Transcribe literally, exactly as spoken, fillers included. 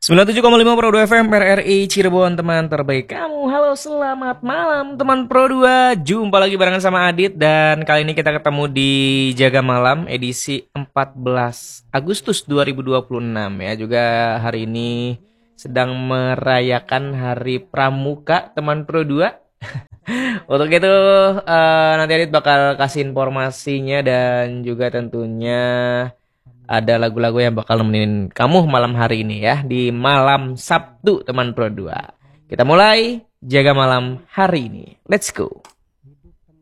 sembilan puluh tujuh koma lima Pro dua F M R R I Cirebon, teman terbaik kamu. Halo, selamat malam teman Pro dua. Jumpa lagi barengan sama Adit. Dan kali ini kita ketemu di Jaga Malam edisi empat belas Agustus dua ribu dua puluh enam ya. Juga hari ini sedang merayakan Hari Pramuka teman Pro dua. Untuk itu eh, nanti Adit bakal kasih informasinya dan juga tentunya ada lagu-lagu yang bakal nemenin kamu malam hari ini ya. Di malam Sabtu teman Pro dua. Kita mulai Jaga Malam hari ini. Let's go.